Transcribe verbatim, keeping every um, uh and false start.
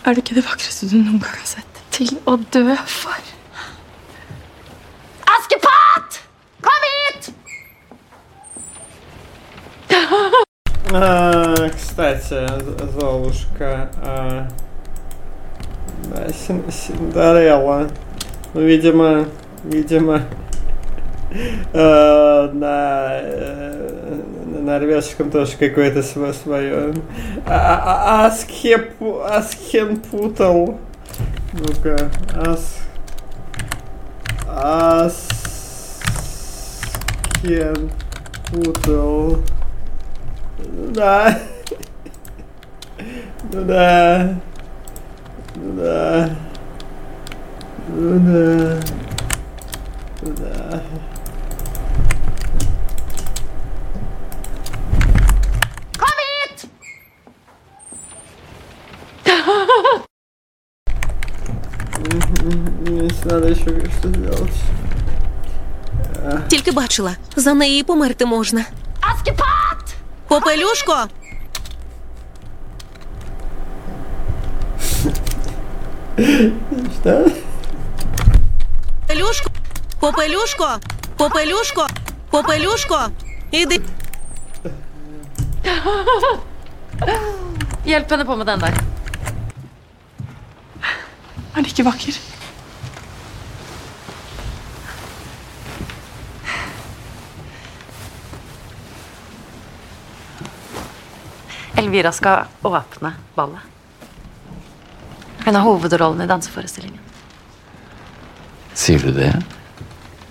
Er det ikke det vakreste du noen gang har sett? Til å dø for. Askepott! Kom hit! А, кстати, Золушка, а, да, Синдерелла, ну, видимо, видимо, а, на, на норвежском тоже какое-то свое. А, а, Аскеп, Аскенпутал, ну-ка, Ас, Аскенпутал. Да. Ну да. Ну да. Ну да. Ну да. Kom hit! Мне надо еще что сделать. Тільки бачила, за неї померти можна. Askepott! Попелюшко! Что? Попелюшко! Попелюшко! Попелюшко! Попелюшко! Іди. Hjelp henne på med den der. Er det ikke vakker? Elvira skal åpne ballet. Hun har hovedrollen i danseforestillingen. Sier du det?